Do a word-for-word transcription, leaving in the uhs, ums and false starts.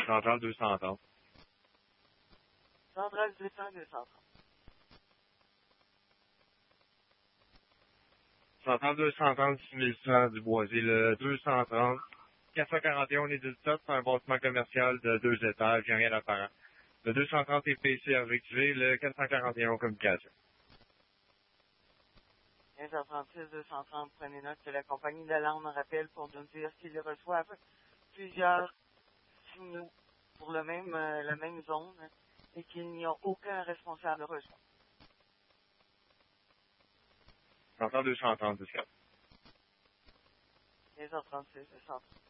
Centrale deux cent trente. Centrale deux cents, deux cent trente. Centrale deux cent trente, six mille cent du Boisier, le deux cent trente. quatre cent quarante et un, on est du top, c'est un bâtiment commercial de deux étages, il n'y a rien d'apparent. Le deux cent trente est P C à réactiver, le quatre cent quarante et un en communication. quinze heures trente-six, deux cent trente, prenez note que la compagnie d'alarme rappelle pour nous dire qu'ils reçoivent plusieurs signaux pour le même, euh, la même zone et qu'il n'y a aucun responsable reçu. Centrale deux cent trente, dix-quatre. quinze heures trente-six, deux cent trente.